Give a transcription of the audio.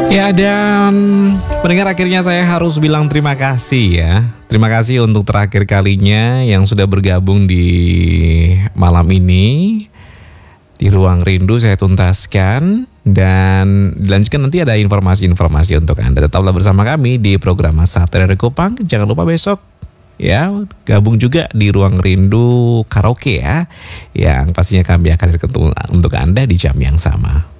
Ya, dan pendengar, akhirnya saya harus bilang terima kasih ya. Terima kasih untuk terakhir kalinya yang sudah bergabung di malam ini. Di Ruang Rindu saya tuntaskan dan dilanjutkan nanti ada informasi-informasi untuk Anda. Tetaplah bersama kami di program Saatnya dari Kupang. Jangan lupa besok ya gabung juga di Ruang Rindu Karaoke ya. Yang pastinya kami akan ketemu untuk Anda di jam yang sama.